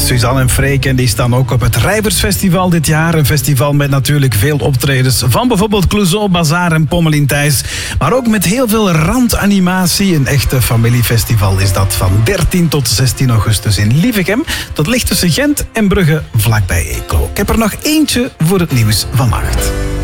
Suzanne en Freek en die staan ook op het Rijversfestival dit jaar. Een festival met natuurlijk veel optredens van bijvoorbeeld Clouseau, Bazaar en Pommelien Thijs. Maar ook met heel veel randanimatie. Een echte familiefestival is dat van 13 tot 16 augustus in Lievegem. Dat ligt tussen Gent en Brugge, vlakbij Eeklo. Ik heb er nog eentje voor het nieuws van 8.